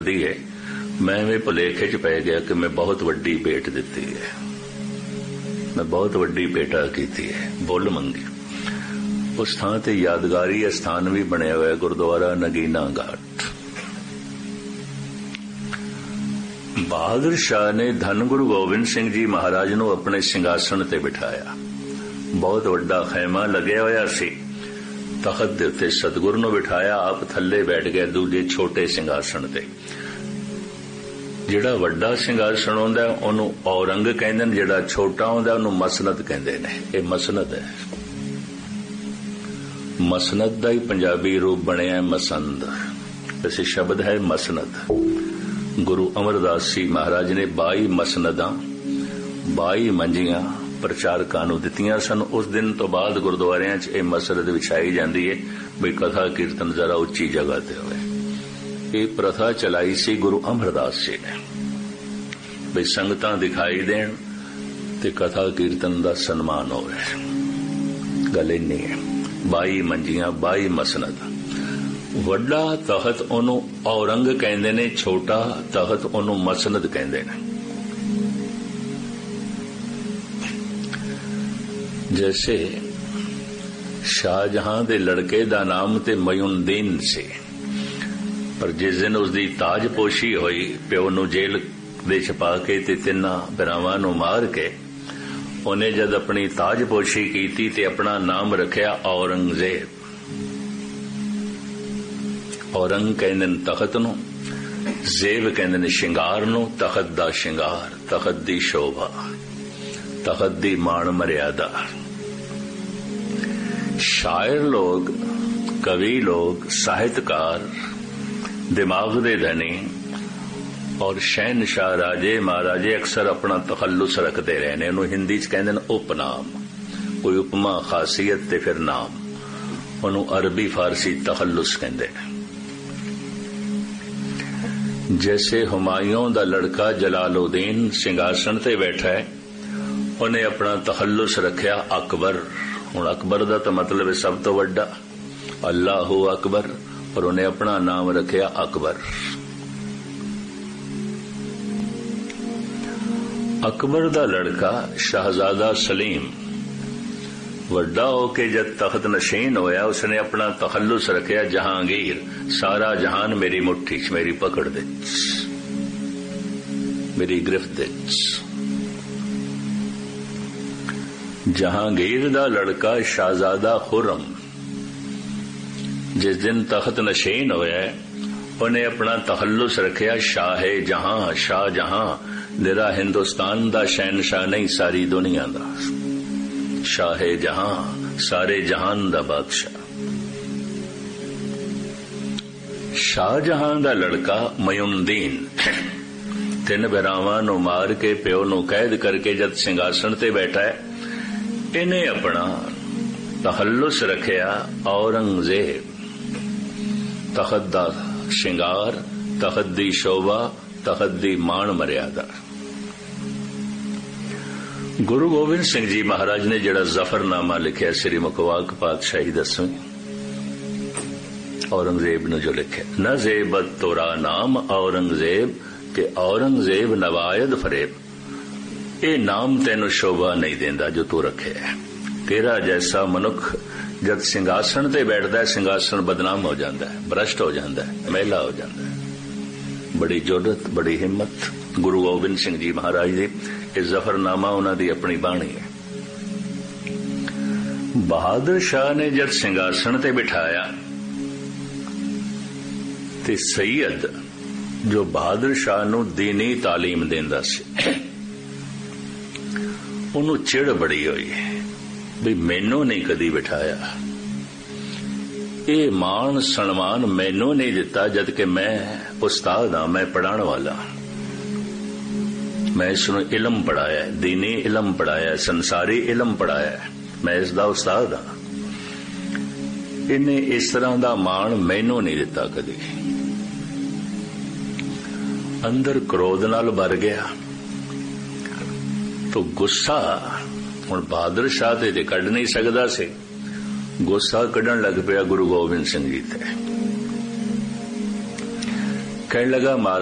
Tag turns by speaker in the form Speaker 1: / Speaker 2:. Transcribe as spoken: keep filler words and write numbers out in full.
Speaker 1: है मैं भी भुलेखे च पै गया कि मैं बहुत वड्डी भेंट दिती है, मैं बहुत वड्डी भेंटा कीती है, बुल मंगी। उस थां ते यादगारी स्थान भी बनया हुआ है गुरुद्वारा नगीना घाट। बहादुर शाह ने धन गुरु गोबिंद सिंह जी महाराज नूं अपने सिंघासन ते बिठाया। बहुत वड्डा खैमा लग्या होया सी, तखत दे उत्ते सतगुरु नूं बिठाया, आप थल्ले बैठ गए दूजे छोटे सिंघासन ते। जिहड़ा वड्डा सिंघासन हुंदा उहनूं औरंग कहंदे ने, जिहड़ा छोटा हुंदा उहनूं मसनद कहंदे ने। इह मसनद है, मसनद दा ही पंजाबी रूप बनिया मसंद। वैसे शब्द है मसनद। गुरु अमरदास जी महाराज ने बाई मसनदां बाई मंजियां प्रचारकां नूं दित्तियां सन। उस दिन तो बाद गुरुद्वारियां च यह मसनद विछाई जाती है भी कथा कीर्तन जरा उच्ची जगह ते होवे। ये प्रथा चलाई सी गुरु अमरदास जी ने भी संगतां दिखाई देण ते कथा कीर्तन दा सन्मान होवे। गल इन्नी है। By मंजियां by मसनद। वड्डा तखत ओनू औरंग कहंदे ने, छोटा तखत ओनू मसनद कहंदे ने। जैसे शाहजहां दे लड़के दा नाम ते मयूनदीन से, पर जिस दिन उसकी ताजपोशी हुई, प्यो नूं जेल दे छपा के ते तिन्ना भरावां नूं मार के उन्हें जद अपनी ताजपोशी की ते अपना नाम रखिया औरंगजेब। औरंग कहंदे ने तखत नूं, जेब कहंदे ने शिंगार नूं। तखत दा शिंगार, तखत दी शोभा, तखत दी मान मर्यादा। शायर लोग, कवि लोग, साहित्यकार, दिमाग दे धनी और शहनशाह राजे महाराजे अक्सर अपना तखल्लुस रखते रहे ने। उन्होंने हिंदी च कहंदे ने उपनाम। कोई उपमा खासियत ते फिर नाम, उन्होंने अरबी फारसी तखल्लुस कहंदे ने। जैसे हुमायूं दा लड़का जलालुद्दीन सिंघासन ते बैठा है, उन्हें अपना तखल्लुस रखिया अकबर। हुण अकबर दा तो मतलब है सब तो वड्डा, अल्लाहु अकबर, और उन्हें अपना नाम रखिया अकबर। अकबर दा लड़का शहजादा सलीम वड्डा होके जब तख्त नशीन होया, उसने अपना तखल्लुस रखिया जहांगीर। सारा जहान मेरी मुट्ठी च, मेरी पकड़ दे, मेरी गिरफ्त दे। जहांगीर दा लड़का शाहजादा खुर्रम जिस दिन तख्त नशीन होया, उन्हें अपना तखल्लुस रखिया शाह जहां। शाह जहां निरा हिंदुस्तान दा शहनशाह नहीं, सारी दुनिया दा शाह जहां, सारे जहान दा बादशाह। शाहजहां दा लड़का मयूनदीन तीन भरावां नूं मार के प्यो नूं कैद करके जद सिंघासन ते बैठा है, इन्हें अपना तखल्लुस रखिया औरंगजेब। तखत दा शिंगार, तखत दी शोभा, तखत दी मान मर्यादा। गुरु गोबिंद सिंह जी महाराज ने जिहड़ा जफरनामा लिखिया श्री मुकवाक पातशाही दसवीं, औरंगजेब ने जो लिखे, न जेबत तोरा नाम औरंगजेब के औरंगजेब नवायद फरेब। ये नाम तेन शोभा नहीं देंदा जो तू रखे है। तेरा जैसा मनुख जब सिंघासन ते बैठता है, सिंघासन बदनाम हो जाता है, भ्रष्ट हो जाता है, मैला हो जाता है। बड़ी जुर्रत, बड़ी हिम्मत गुरु गोबिंद सिंह जी महाराज जी। ये जफरनामा उन्होंने अपनी बाणी है। बहादुर शाह ने जब सिंघासन ते बिठाया ते सैयद जो बहादुर शाह नूं दीनी तालीम देंदा सी, उन्हों चिड़ बड़ी हुई भी मैनू नहीं कदी बिठाया, ये मान सन्मान मैनू नहीं दिता, जबकि मैं उस्ताद हाँ, मैं पढ़ाने वाला, मैं इसनूं इलम पढ़ाया, दीनी इलम पढ़ाया, संसारी इलम पढ़ाया, मैं इसदा उस्ताद हाँ। इन्हें इस तरह का मान मैनू नहीं दिता कदी। अंदर क्रोध नाल भर गया तो गुस्सा हुण बहादुर शाह ते कढ़ नहीं सकदा सी, गुस्सा कढ़न लग पिया गुरु गोबिंद सिंह जी ते। कहने लगा